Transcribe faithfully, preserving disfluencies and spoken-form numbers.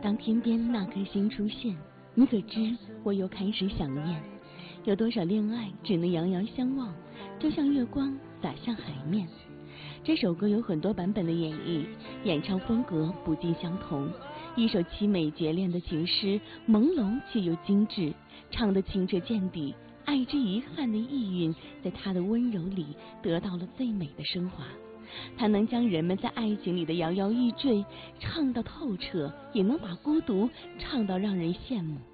当天边那颗星出现，你可知我又开始想念。有多少恋爱只能遥遥相望，就像月光洒向海面。这首歌有很多版本的演绎，演唱风格不尽相同。一首凄美绝恋的情诗，朦胧却又精致，唱得清澈见底，爱之遗憾的意蕴在他的温柔里得到了最美的升华。他能将人们在爱情里的摇摇欲坠唱到透彻，也能把孤独唱到让人羡慕。